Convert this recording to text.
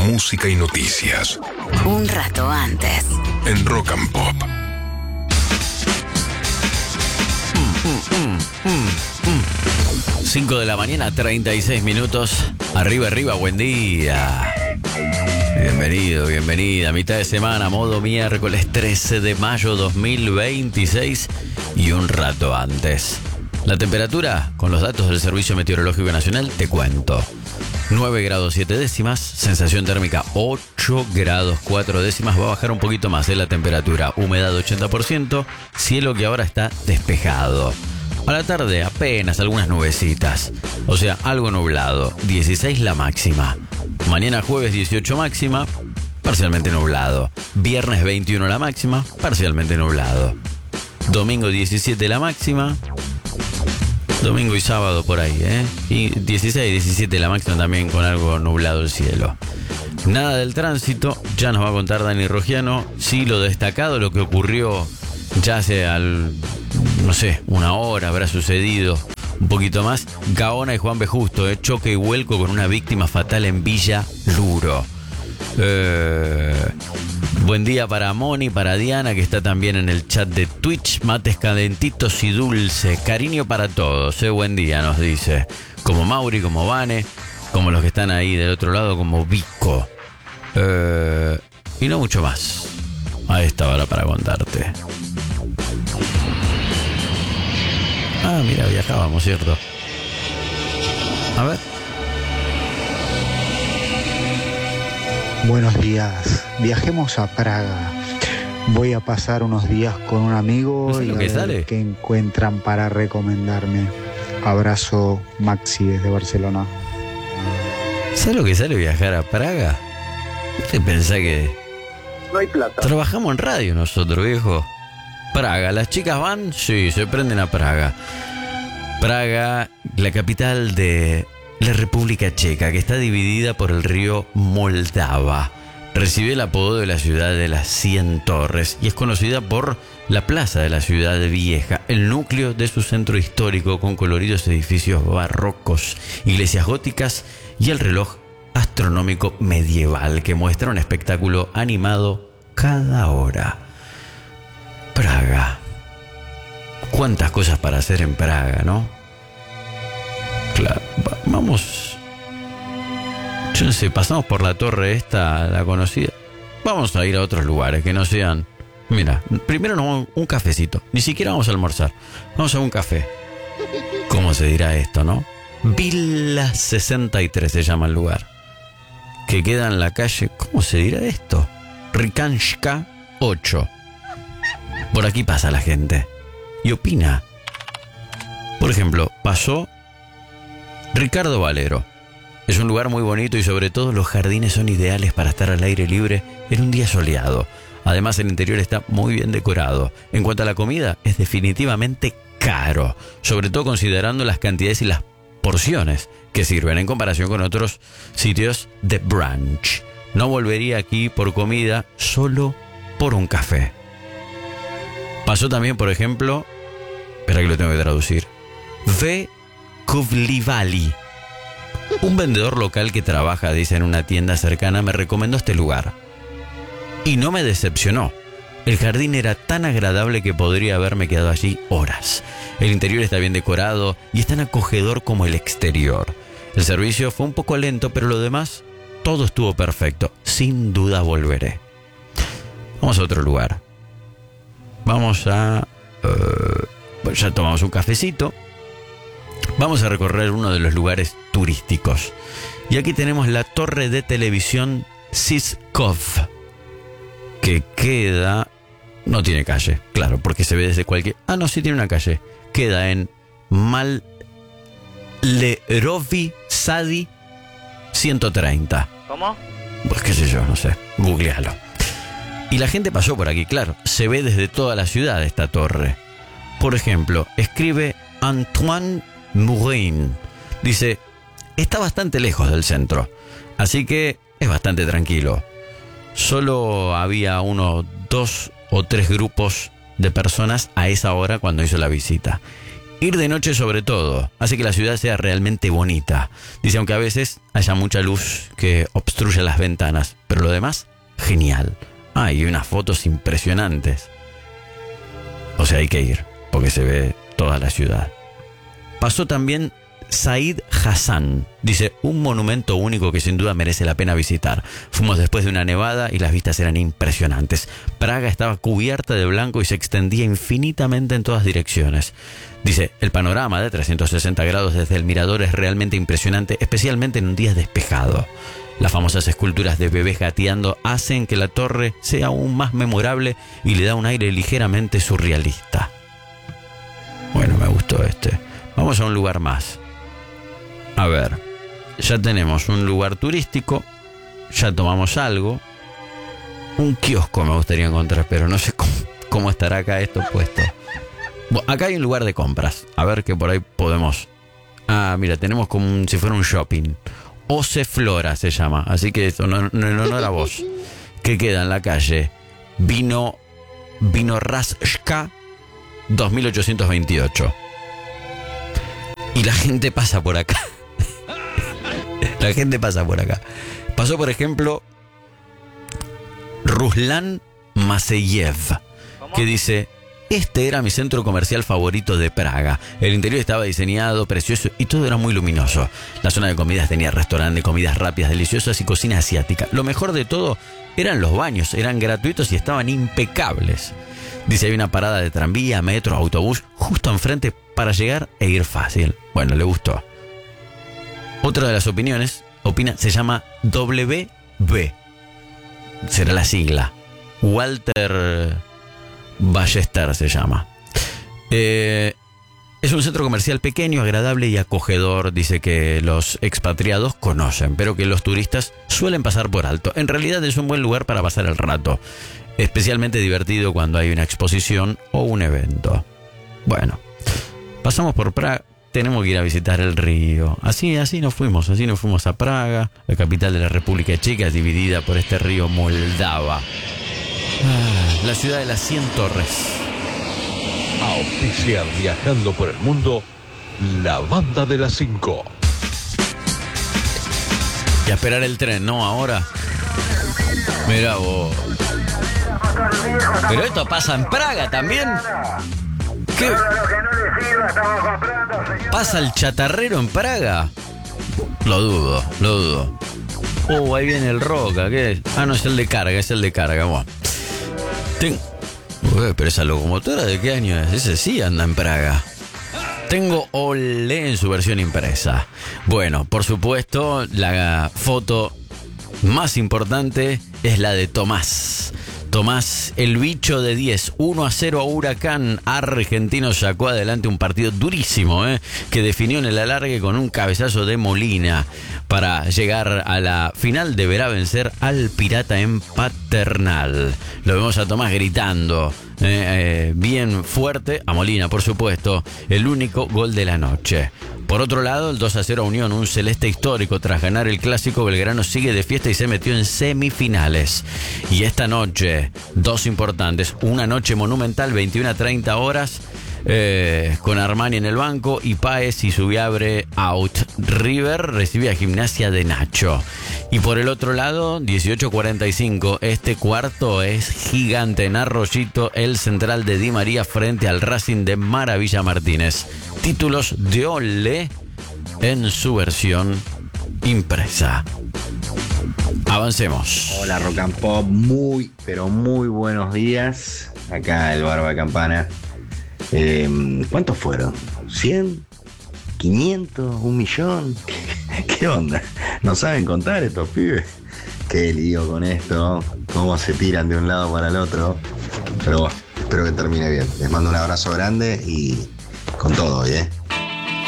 música y noticias. Un rato antes. En Rock and Pop. 5 de la mañana, 36 minutos. Arriba, arriba, buen día. Bienvenido, bienvenida. Mitad de semana, modo miércoles 13 de mayo 2026 y un rato antes. La temperatura, con los datos del Servicio Meteorológico Nacional, te cuento. 9 grados 7 décimas, sensación térmica 8 grados 4 décimas, va a bajar un poquito más la temperatura, humedad 80%, cielo que ahora está despejado. A la tarde apenas algunas nubecitas, o sea, algo nublado, 16 la máxima. Mañana jueves 18 máxima, parcialmente nublado. Viernes 21 la máxima, parcialmente nublado. Domingo 17 la máxima. Domingo y sábado por ahí, Y 16, 17 la máxima también con algo nublado el cielo. Nada del tránsito, ya nos va a contar Dani Rogiano. Sí, lo destacado, lo que ocurrió ya hace una hora habrá sucedido, un poquito más. Gaona y Juan B. Justo, choque y vuelco con una víctima fatal en Villa Luro. Buen día para Moni, para Diana, que está también en el chat de Twitch. Mates calentitos y dulces. Cariño para todos, buen día, nos dice. Como Mauri, como Vane, como los que están ahí del otro lado, como Vico. Y no mucho más a esta hora para contarte. Ah, mira, viajábamos, ¿cierto? A ver. Buenos días, viajemos a Praga. Voy a pasar unos días con un amigo ¿No sé y lo a que ver sale? qué encuentran para recomendarme. Abrazo, Maxi, desde Barcelona. ¿Sabes lo que sale viajar a Praga? ¿Usted pensá que No hay plata. trabajamos en radio nosotros, viejo? Praga, ¿las chicas van? Sí, se prenden a Praga. Praga, la capital de la República Checa, que está dividida por el río Moldava. Recibe el apodo de la ciudad de las 100 torres y es conocida por la plaza de la ciudad vieja, el núcleo de su centro histórico con coloridos edificios barrocos, iglesias góticas y el reloj astronómico medieval que muestra un espectáculo animado cada hora. Praga. Cuántas cosas para hacer en Praga, ¿no? Claro, vamos. Yo no sé, pasamos por la torre esta, la conocida. Vamos a ir a otros lugares que no sean. Mira, primero nos vamos a un cafecito. Ni siquiera vamos a almorzar. Vamos a un café. ¿Cómo se dirá esto, no? Villa 63 se llama el lugar. Que queda en la calle. ¿Cómo se dirá esto? Rikanska 8. Por aquí pasa la gente y opina. Por ejemplo, pasó Ricardo Valero. Es un lugar muy bonito y sobre todo los jardines son ideales para estar al aire libre en un día soleado. Además el interior está muy bien decorado. En cuanto a la comida, es definitivamente caro, sobre todo considerando las cantidades y las porciones que sirven en comparación con otros sitios de brunch. No volvería aquí por comida, solo por un café. Pasó también, por ejemplo, espera que lo tengo que traducir, V. Kuvlivali. Un vendedor local que trabaja, dice, en una tienda cercana, me recomendó este lugar. Y no me decepcionó. El jardín era tan agradable que podría haberme quedado allí horas. El interior está bien decorado y es tan acogedor como el exterior. El servicio fue un poco lento, pero lo demás, todo estuvo perfecto. Sin duda volveré. Vamos a otro lugar. Vamos a... ya tomamos un cafecito. Vamos a recorrer uno de los lugares turísticos. Y aquí tenemos la torre de televisión Siskov, que queda... No tiene calle, claro, porque se ve desde cualquier... Ah, no, sí tiene una calle. Queda en Malerovi Sadi 130. ¿Cómo? Pues qué sé yo, no sé. Googlealo. Y la gente pasó por aquí, claro. Se ve desde toda la ciudad esta torre. Por ejemplo, escribe Antoine Mourin. Dice, está bastante lejos del centro, así que es bastante tranquilo. Solo había 1, 2 o 3 grupos de personas a esa hora cuando hizo la visita. Ir de noche sobre todo, hace que la ciudad sea realmente bonita. Dice, aunque a veces haya mucha luz que obstruya las ventanas, pero lo demás, genial. Y unas fotos impresionantes. O sea, hay que ir, porque se ve toda la ciudad. Pasó también Said Hassan. Dice, un monumento único que sin duda merece la pena visitar. Fuimos después de una nevada y las vistas eran impresionantes. Praga estaba cubierta de blanco y se extendía infinitamente en todas direcciones. Dice, el panorama de 360 grados desde el mirador es realmente impresionante, especialmente en un día despejado. Las famosas esculturas de bebés gateando hacen que la torre sea aún más memorable y le da un aire ligeramente surrealista. Bueno, me gustó este. Vamos a un lugar más. A ver, ya tenemos un lugar turístico, ya tomamos algo. Un kiosco me gustaría encontrar, pero no sé cómo estará acá esto puesto. Bueno, acá hay un lugar de compras. A ver que por ahí podemos... mira, tenemos como si fuera un shopping. Oce Flora se llama, así que esto no era vos. Que queda en la calle Vinorashka 2828. Y la gente pasa por acá. La gente pasa por acá. Pasó, por ejemplo, Ruslan Maseyev, que dice: este era mi centro comercial favorito de Praga. El interior estaba diseñado, precioso y todo era muy luminoso. La zona de comidas tenía restaurante, comidas rápidas, deliciosas y cocina asiática. Lo mejor de todo eran los baños, eran gratuitos y estaban impecables. Dice, hay una parada de tranvía, metro, autobús justo enfrente para llegar e ir fácil. Bueno, le gustó. Otra de las opiniones, se llama WB. Será la sigla. Walter Ballester se llama. Es un centro comercial pequeño, agradable y acogedor. Dice que los expatriados conocen, pero que los turistas suelen pasar por alto. En realidad es un buen lugar para pasar el rato. Especialmente divertido cuando hay una exposición o un evento. Bueno, pasamos por Praga. Tenemos que ir a visitar el río. Así nos fuimos a Praga, la capital de la República Checa, dividida por este río Moldava. La ciudad de las 100 torres. Auspician viajando por el mundo la banda de las 5. Y a esperar el tren, ¿no? Ahora. Mirá vos. Pero esto pasa en Praga también. ¿Qué? ¿Pasa el chatarrero en Praga? Lo dudo. Ahí viene el Roca, ¿qué es? No, es el de carga, Bueno. Pero esa locomotora, ¿de qué año es? Ese sí anda en Praga. Tengo Olé en su versión impresa. Bueno, por supuesto, la foto más importante es la de Tomás, el bicho de 10, 1-0 a Huracán. Argentino sacó adelante un partido durísimo, que definió en el alargue con un cabezazo de Molina. Para llegar a la final deberá vencer al Pirata en Paternal. Lo vemos a Tomás gritando bien fuerte, a Molina por supuesto, el único gol de la noche. Por otro lado, el 2-0 a Unión, un celeste histórico. Tras ganar el clásico, Belgrano sigue de fiesta y se metió en semifinales. Y esta noche, dos importantes. Una noche monumental, 21:30 horas, con Armani en el banco y Páez y Subiabre out. River recibe a Gimnasia de Nacho. Y por el otro lado, 18:45, este cuarto es gigante en Arroyito, el central de Di María frente al Racing de Maravilla Martínez. Títulos de Olé en su versión impresa. Avancemos. Hola Rock and Pop, muy buenos días. Acá el Barba Campana. ¿Cuántos fueron? ¿100? ¿500? ¿1 millón? ¿Qué onda? ¿No saben contar estos pibes? Qué lío con esto. Cómo se tiran de un lado para el otro. Pero bueno, espero que termine bien. Les mando un abrazo grande y con todo hoy,